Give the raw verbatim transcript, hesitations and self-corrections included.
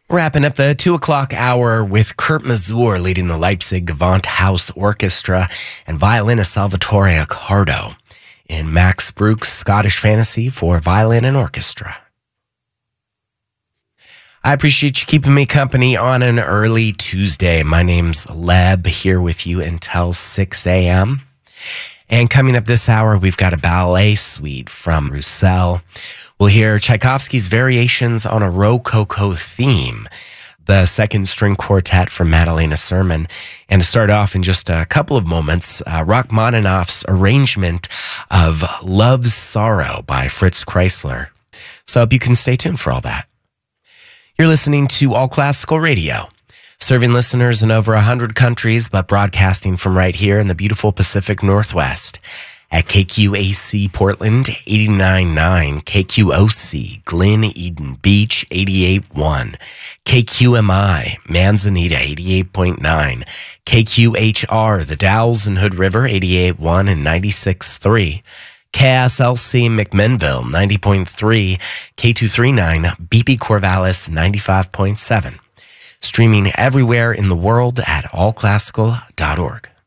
Wrapping up the two o'clock hour with Kurt Mazur leading the Leipzig Gewandhaus Orchestra and violinist Salvatore Accardo in Max Bruch's Scottish Fantasy for Violin and Orchestra. I appreciate you keeping me company on an early Tuesday. My name's Leb, here with you until six a.m. And coming up this hour, we've got a ballet suite from Roussel. We'll hear Tchaikovsky's Variations on a Rococo Theme, the second string quartet from Madalena Sermon. And to start off in just a couple of moments, uh, Rachmaninoff's arrangement of Love's Sorrow by Fritz Kreisler. So I hope you can stay tuned for all that. You're listening to All Classical Radio, serving listeners in over one hundred countries, but broadcasting from right here in the beautiful Pacific Northwest at K Q A C Portland eighty-nine point nine, K Q O C Glen Eden Beach eighty-eight point one, K Q M I Manzanita eighty-eight point nine, K Q H R The Dalles and Hood River eighty-eight point one and ninety-six point three, K S L C McMinnville ninety point three, K two thirty-nine B P Corvallis ninety-five point seven. Streaming everywhere in the world at all classical dot org.